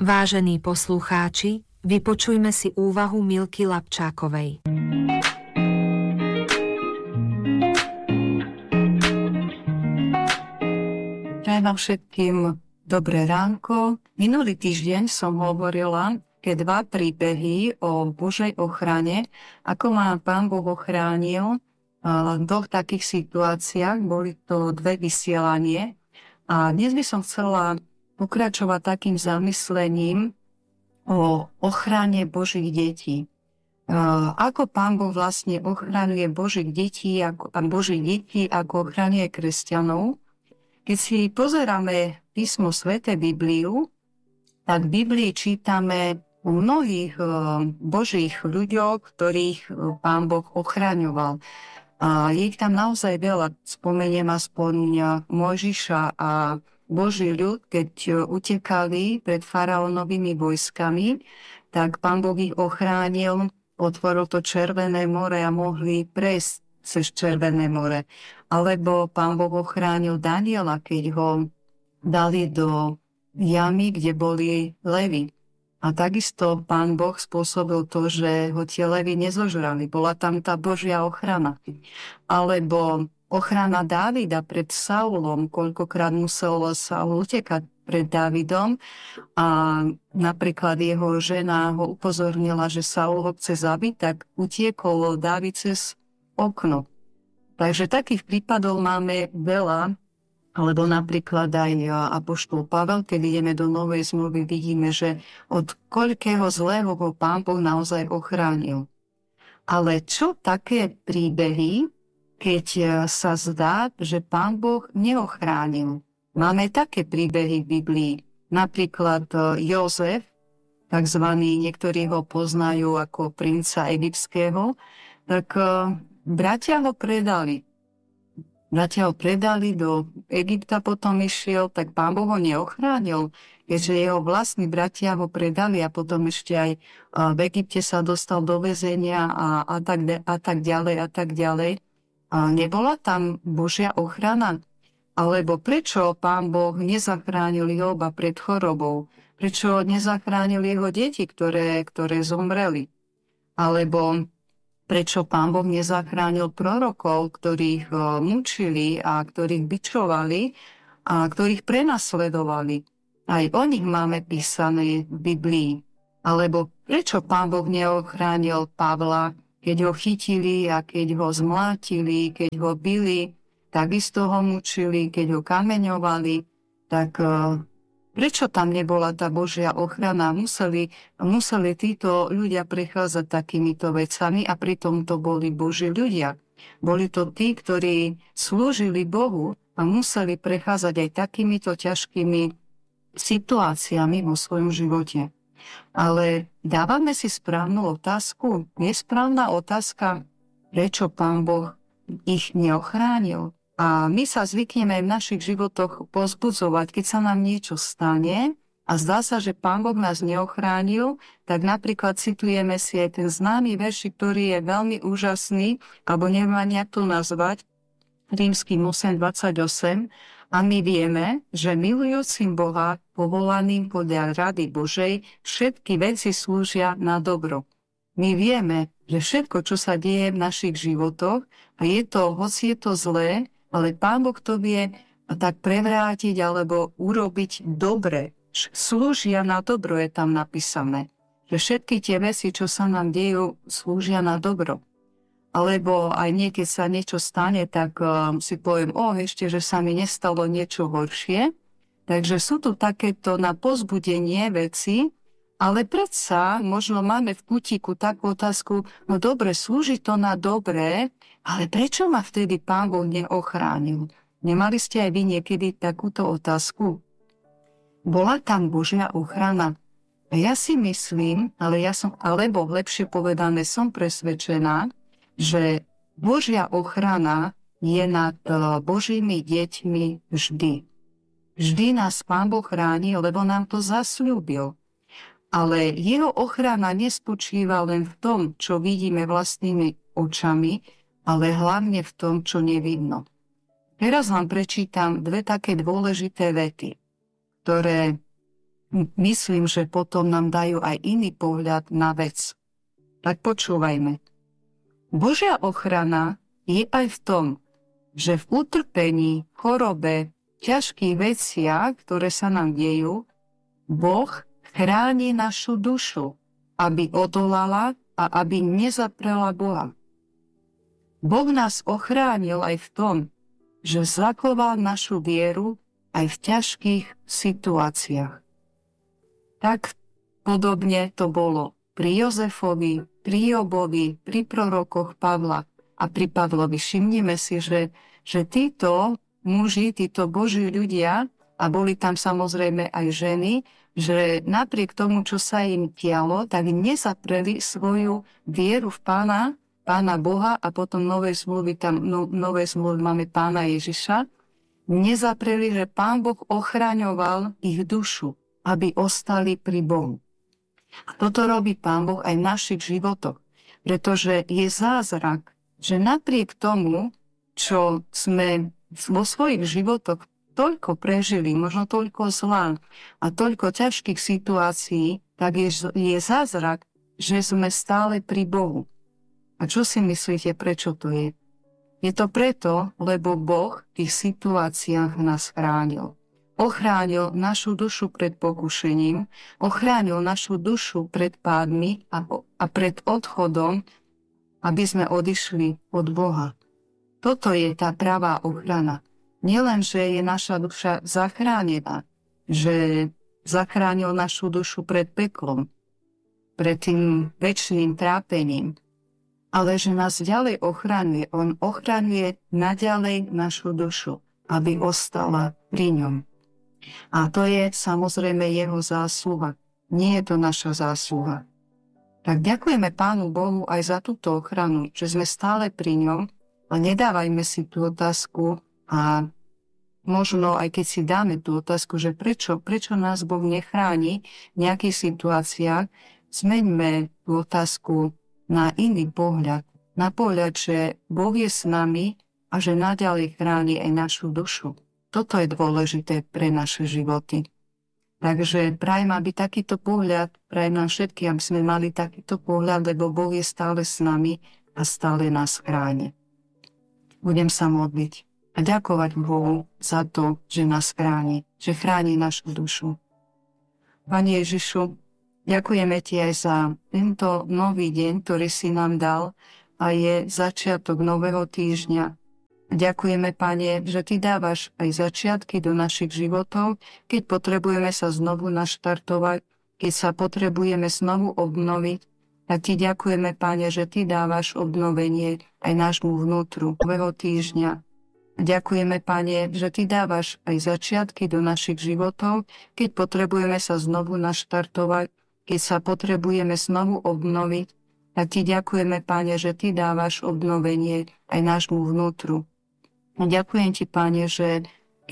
Vážení poslucháči, vypočujme si úvahu Milky Lapčákovej. Prajem vám všetkým dobré ránko. Minulý týždeň som hovorila dva príbehy o Božej ochrane, ako ma Pán Boh ochránil v dvoch takých situáciách. Boli to dve vysielanie. A dnes by som chcela pokračovať takým zamyslením o ochrane Božích detí. Ako Pán Boh vlastne ochraňuje Božích detí, ako ochraňuje kresťanov. Keď si pozeráme písmo sväté Bibliu, tak v Biblii čítame o mnohých Božích ľuďoch, ktorých Pán Boh ochraňoval. Je ich tam naozaj veľa. Spomeniem aspoň Mojžiša a Boží ľud, keď utekali pred faraónovými vojskami, tak Pán Boh ich ochránil, otvoril to Červené more a mohli prejsť cez Červené more. Alebo Pán Boh ochránil Daniela, keď ho dali do jamy, kde boli levy. A takisto Pán Boh spôsobil to, že ho tie levy nezožrali. Bola tam tá Božia ochrana. Alebo ochrana Dávida pred Saulom, koľkokrát musel Saul utekať pred Dávidom a napríklad jeho žena ho upozornila, že Saul ho chce zabiť, tak utiekol Dávid cez okno. Takže takých prípadov máme veľa, alebo napríklad aj apoštol Pavel, keď ideme do Novej zmluvy, vidíme, že od koľkého zlého ho Pán Boh naozaj ochránil. Ale čo také príbehy, keď sa zdá, že Pán Boh neochránil? Máme také príbehy v Biblii. Napríklad Jozef, takzvaný, niektorí ho poznajú ako princa egyptského, tak bratia ho predali. Bratia ho predali do Egypta, potom išiel, tak Pán Boh ho neochránil, keďže jeho vlastní bratia ho predali a potom ešte aj v Egypte sa dostal do väzenia a tak ďalej. A nebola tam Božia ochrana? Alebo prečo Pán Boh nezachránil Joba pred chorobou? Prečo nezachránil jeho deti, ktoré zomreli? Alebo prečo Pán Boh nezachránil prorokov, ktorých mučili a ktorých bičovali a ktorých prenasledovali? Aj o nich máme písané v Biblii. Alebo prečo Pán Boh neochránil Pavla, keď ho chytili a keď ho zmlátili, keď ho bili, takisto ho mučili, keď ho kameňovali, tak prečo tam nebola tá Božia ochrana? Museli títo ľudia prechádzať takýmito vecami a pritom to boli Boží ľudia. Boli to tí, ktorí slúžili Bohu a museli prechádzať aj takýmito ťažkými situáciami vo svojom živote. Ale dávame si správnu otázku? Je správna otázka, prečo Pán Boh ich neochránil? A my sa zvykneme v našich životoch povzbudzovať, keď sa nám niečo stane a zdá sa, že Pán Boh nás neochránil, tak napríklad citujeme si aj ten známy verš, ktorý je veľmi úžasný, alebo neviem nejak to nazvať, Rímskym 8:28. A my vieme, že milujúcim Boha, povolaným podľa rady Božej, všetky veci slúžia na dobro. My vieme, že všetko, čo sa deje v našich životoch, a hoci je to zlé, ale Pán Boh to vie tak prevrátiť alebo urobiť dobre. Slúžia na dobro, je tam napísané. Že všetky tie veci, čo sa nám dejú, slúžia na dobro. Alebo aj niekedy sa niečo stane, tak si poviem, ešte, že sa mi nestalo niečo horšie. Takže sú tu takéto na povzbudenie veci, ale predsa možno máme v kútiku takú otázku, no dobre, slúži to na dobré, ale prečo ma vtedy Pán Boh neochránil? Nemali ste aj vy niekedy takúto otázku? Bola tam Božia ochrana? A ja si myslím, alebo lepšie povedané, som presvedčená, že Božia ochrana je nad Božími deťmi vždy. Vždy nás Pán Boh chráni, lebo nám to zasľúbil. Ale jeho ochrana nespočíva len v tom, čo vidíme vlastnými očami, ale hlavne v tom, čo nevidno. Teraz vám prečítam dve také dôležité vety, ktoré myslím, že potom nám dajú aj iný pohľad na vec. Tak počúvajme. Božia ochrana je aj v tom, že v utrpení, chorobe, ťažkých veciach, ktoré sa nám dejú, Boh chráni našu dušu, aby odolala a aby nezaprela Boha. Boh nás ochránil aj v tom, že zachoval našu vieru aj v ťažkých situáciách. Tak podobne to bolo pri Jozefovi, pri Jobovi, pri prorokoch Pavla a pri Pavlovi. Všimnime si, že títo muži, títo Boží ľudia, a boli tam samozrejme aj ženy, že napriek tomu, čo sa im dialo, tak nezapreli svoju vieru v Pána Boha a potom nové zmluvy máme Pána Ježiša, nezapreli, že Pán Boh ochraňoval ich dušu, aby ostali pri Bohu. A toto robí Pán Boh aj v našich životoch, pretože je zázrak, že napriek tomu, čo sme vo svojich životoch toľko prežili, možno toľko zlá a toľko ťažkých situácií, tak je zázrak, že sme stále pri Bohu. A čo si myslíte, prečo to je? Je to preto, lebo Boh v tých situáciách nás chránil. Ochránil našu dušu pred pokušením, ochránil našu dušu pred pádmi a pred odchodom, aby sme odišli od Boha. Toto je tá pravá ochrana. Nielen, že je naša duša zachránená, že zachránil našu dušu pred peklom, pred tým večným trápením, ale že nás ďalej ochraňuje. On ochraňuje naďalej našu dušu, aby ostala pri ňom. A to je samozrejme jeho zásluha. Nie je to naša zásluha. Tak ďakujeme Pánu Bohu aj za túto ochranu, že sme stále pri ňom, a nedávajme si tú otázku a možno aj keď si dáme tú otázku, že prečo nás Boh nechráni v nejakých situáciách, zmeňme tú otázku na iný pohľad. Na pohľad, že Boh je s nami a že naďalej chráni aj našu dušu. Toto je dôležité pre naše životy. Takže prajem, aby takýto pohľad, prajem nám všetkým, aby sme mali takýto pohľad, lebo Boh je stále s nami a stále nás chráni. Budem sa modliť a ďakovať Bohu za to, že nás chráni, že chráni našu dušu. Pane Ježišu, ďakujeme Ti aj za tento nový deň, ktorý si nám dal a je začiatok nového týždňa. Ďakujeme, Pane, že Ty dávaš aj začiatky do našich životov, keď potrebujeme sa znovu naštartovať, keď sa potrebujeme znovu obnoviť. Tak Ti ďakujeme, Pane, že Ty dávaš obnovenie aj nášmu vnútru nového týždňa. Ďakujeme, Pane, že Ty dávaš aj začiatky do našich životov, keď potrebujeme sa znovu naštartovať, keď sa potrebujeme znovu obnoviť. Tak Ti ďakujeme, Pane, že Ty dávaš obnovenie aj nášmu vnútru. Ďakujem Ti, Pane, že